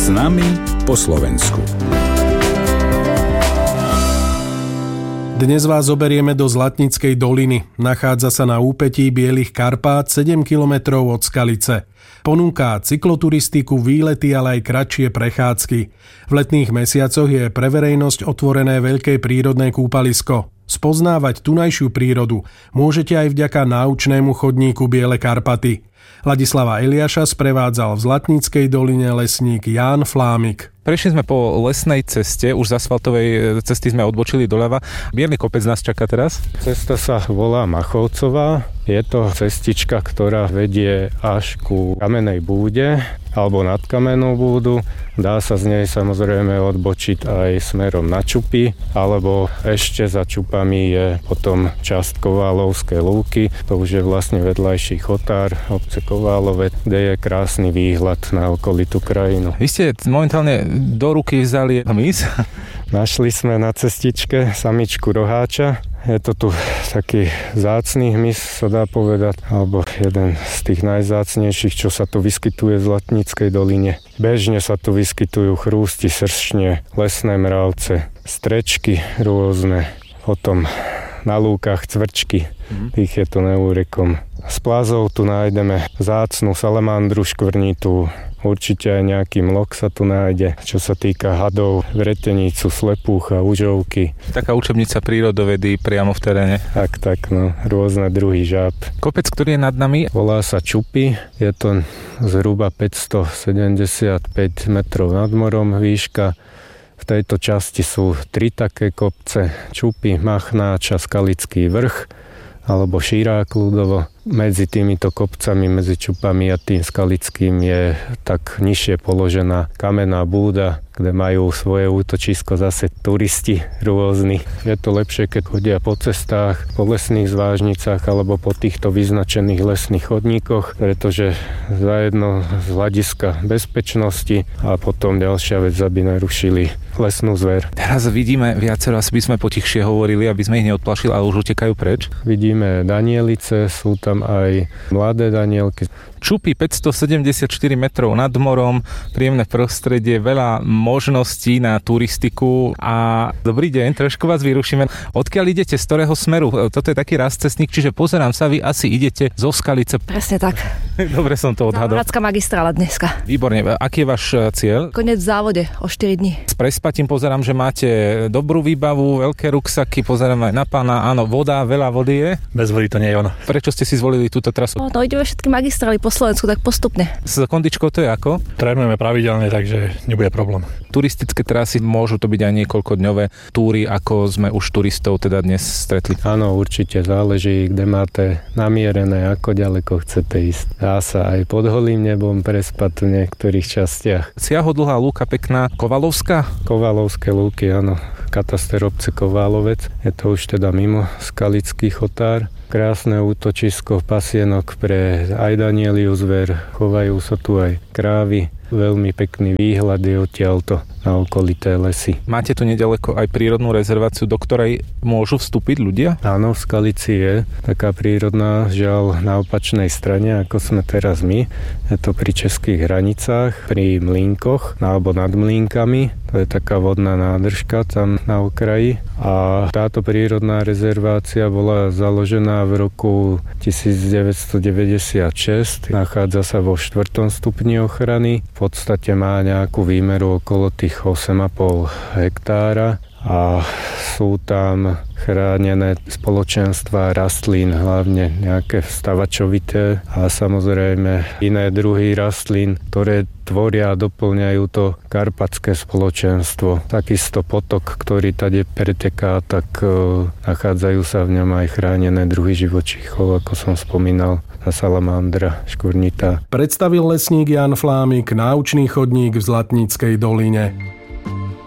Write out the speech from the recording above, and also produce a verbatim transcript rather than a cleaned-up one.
S nami po Slovensku. Dnes vás zoberieme do Zlatníckej doliny. Nachádza sa na úpetí Bielých Karpát sedem kilometrov od Skalice. Ponúka cykloturistiku, výlety, ale aj kratšie prechádzky. V letných mesiacoch je pre verejnosť otvorené veľké prírodné kúpalisko. Spoznávať tunajšiu prírodu môžete aj vďaka náučnému chodníku Biele Karpaty. Ladislava Eliáša sprevádzal v Zlatníckej doline lesník Ján Flámik. Prešli sme po lesnej ceste, už z asfaltovej cesty sme odbočili doľava. Bielý kopec nás čaká teraz. Cesta sa volá Machovcová. Je to cestička, ktorá vedie až ku Kamennej búde alebo nad Kamennou búdu. Dá sa z nej samozrejme odbočiť aj smerom na Čupy, alebo ešte za Čupami je potom časť Koválovské lúky. To už je vlastne vedľajší chotár obce Koválove, kde je krásny výhľad na okolitú krajinu. Vy ste momentálne do ruky vzali hmyz. Našli sme na cestičke samičku roháča. Je to tu taký vzácny hmyz, sa dá povedať, alebo jeden z tých najvzácnejších, čo sa tu vyskytuje v Zlatníckej doline. Bežne sa tu vyskytujú chrústi, sršne, lesné mravce, strečky rôzne, potom na lúkach cvrčky, tých je to neúrekom. Z plazov tu nájdeme vzácnu salamandru škvrnitú, určite aj nejaký mlok sa tu nájde, čo sa týka hadov, vretenicu, slepúcha, užovky. Taká učebnica prírodovedy priamo v teréne. Tak, tak, no, rôzne druhy žáb. Kopec, ktorý je nad nami, volá sa Čupy, je to zhruba päťstosedemdesiatpäť metrov nad morom výška. V tejto časti sú tri také kopce, Čupy, Machnáč a Skalický vrch, alebo Širák ľudovo. Medzi týmito kopcami, medzi Čupami a tým Skalickým je tak nižšie položená Kamenná búda, kde majú svoje útočisko zase turisti rôzni. Je to lepšie, keď chodia po cestách, po lesných zvážnicách alebo po týchto vyznačených lesných chodníkoch, pretože zajedno z hľadiska bezpečnosti a potom ďalšia vec, aby narušili lesnú zver. Teraz vidíme viacero, asi by sme potichšie hovorili, aby sme ich neodplašili, ale už utekajú preč. Vidíme danielice, sú tam aj mladé danielky. Čupy päťstosedemdesiatštyri metrov nad morom, príjemné prostredie, veľa možností na turistiku a dobrý deň, trošku vás vyrušíme. Odkiaľ idete, z ktorého smeru? Toto je taký raz cestník, čiže pozerám sa, vy asi idete zo Skalice. Presne tak. Dobre som to odhadol. Záhradská magistrála dneska. Výborne. Aký je váš cieľ? Koniec v závode o štyri dní. S prespatím pozerám, že máte dobrú výbavu, veľké ruksaky, pozerám aj na pána. Áno, voda, veľa vody je. Bez vody to nie je ono. Prečo ste si zvolili túto trasu? No, no ideme všetky magistrály po Slovensku, tak postupne. S kondičkou to je ako? Trénujeme pravidelne, takže nebude problém. Turistické trasy, môžu to byť aj niekoľkodňové túry, ako sme už turistov teda dnes stretli. Áno, určite záleží, kde máte namierené, ako ďaleko chcete ísť. Dá sa aj pod holým nebom prespať v niektorých častiach. Siahodlhá lúka pekná, Kovalovská? Kovalovské lúky, áno. Kataster obce Koválovec. Je to už teda mimo Skalický chotár. Krásne útočisko, pasienok pre aj danieliu zver. Chovajú sa tu aj krávy. Veľmi pekný výhľad je odtiaľto na okolité lesy. Máte tu nedaleko aj prírodnú rezerváciu, do ktorej môžu vstúpiť ľudia? Áno, v Skalici je taká prírodná, žiaľ na opačnej strane, ako sme teraz my. Je to pri českých hranicách, pri Mlínkoch, alebo nad Mlínkami. To je taká vodná nádržka tam na okraji. A táto prírodná rezervácia bola založená v roku devätnásťstodeväťdesiatšesť. Nachádza sa vo štvrtom stupni ochrany. V podstate má nejakú výmeru okolo tých osem a pol hektára a sú tam chránené spoločenstva rastlín, hlavne nejaké vstavačovité a samozrejme iné druhy rastlín, ktoré tvoria a doplňajú to karpatské spoločenstvo. Takisto potok, ktorý tady preteká, tak e, nachádzajú sa v ňom aj chránené druhy živočíchov, ako som spomínal, a salamandra škvrnitá. Predstavil lesník Ján Flámik náučný chodník v Zlatníckej doline.